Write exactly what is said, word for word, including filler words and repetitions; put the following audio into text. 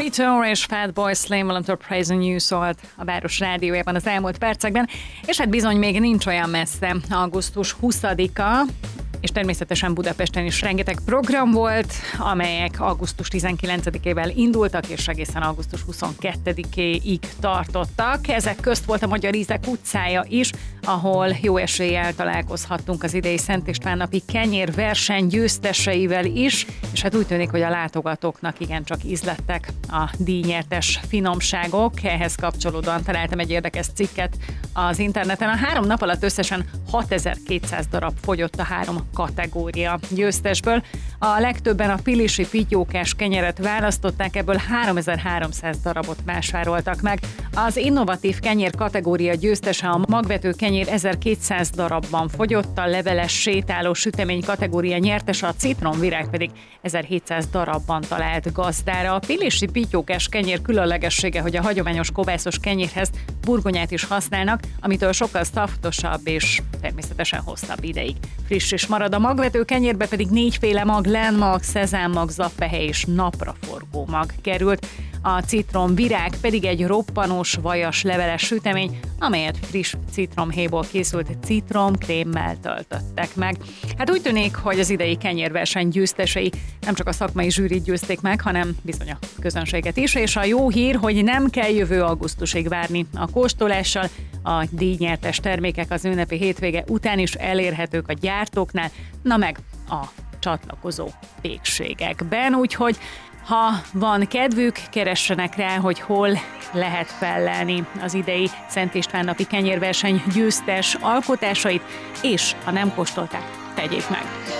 Ritor és Fatboy Slim, valamint Praise and You szólt a Város Rádiójában az elmúlt percekben, és hát bizony még nincs olyan messze augusztus huszadika, és természetesen Budapesten is rengeteg program volt, amelyek augusztus tizenkilencedikével indultak, és egészen augusztus huszonkettedikéig tartottak. Ezek közt volt a Magyar Ízek utcája is, ahol jó eséllyel találkozhattunk az idei Szent István napi kenyér verseny győzteseivel is, és hát úgy tűnik, hogy a látogatóknak igencsak ízlettek a díjnyertes finomságok. Ehhez kapcsolódóan találtam egy érdekes cikket az interneten. A három nap alatt összesen hatezer-kétszáz darab fogyott a három kategória győztesből. A legtöbben a pilisi pittyókás kenyeret választották, ebből háromezer-háromszáz darabot vásároltak meg. Az innovatív kenyér kategória győztese a magvető kenyér ezerkétszáz darabban fogyott, a leveles sétáló sütemény kategória nyertese, a citromvirág pedig ezerhétszáz darabban talált gazdára. A pilisi pittyókás kenyér különlegessége, hogy a hagyományos kovászos kenyérhez burgonyát is használnak, amitől sokkal szaftosabb és természetesen hosszabb ideig friss is marad. A magvető kenyérbe pedig négyféle mag, lenmag, szezámmag, zappehely és napraforgó mag került. A citromvirág pedig egy roppanós, vajas leveles sütemény, amelyet friss citromhéjból készült citromkrémmel töltöttek meg. Hát úgy tűnik, hogy az idei kenyérverseny győztesei nem csak a szakmai zsűrit győzték meg, hanem bizony a közönséget is, és a jó hír, hogy nem kell jövő augusztusig várni a kóstolással. A díjnyertes termékek az ünnepi hétvége után is elérhetők a gyártóknál, na meg a csatlakozó pékségekben, úgyhogy ha van kedvük, keressenek rá, hogy hol lehet fellelni az idei Szent István napi kenyérverseny győztes alkotásait, és ha nem kóstolták, tegyék meg.